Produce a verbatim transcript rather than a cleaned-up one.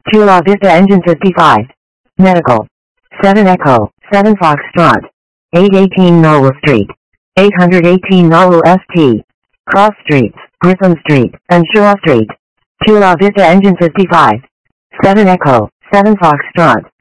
Chula Vista Engine fifty-five. Medical. seven Echo, seven Foxtrot. eight eighteen Norwell Street. eight eighteen Norwell S T. Cross Streets, Grissom Street, and Shaw Street. Chula Vista Engine fifty-five. seven Echo, seven Foxtrot.